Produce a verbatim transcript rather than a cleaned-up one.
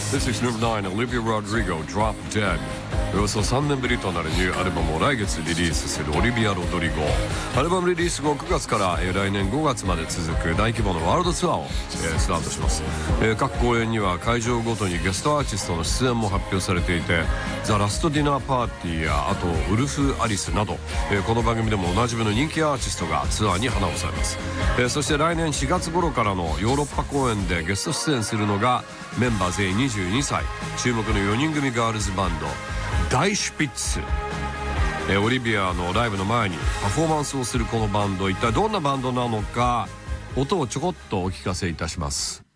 This is number nine, Olivia Rodrigo, Drop Dead。 およそさんねんぶりとなるニューアルバムを来月リリースするオリビア・ロドリゴ。アルバムリリース後くがつから、えー、来年ごがつまで続く大規模なワールドツアーを、えー、スタートします、えー、各公演には会場ごとにゲストアーティストの出演も発表されていて、ザ・ラストディナーパーティーやあとウルフ・アリスなど、えー、この番組でもおなじみの人気アーティストがツアーに花を添えます、えー、そして来年しがつ頃からのヨーロッパ公演でゲスト出演するのがメンバー全員にじゅうにさい、注目のよにん組ガールズバンドダイシュピッツ。えオリビアのライブの前にパフォーマンスをするこのバンド、一体どんなバンドなのか音をちょこっとお聞かせいたします。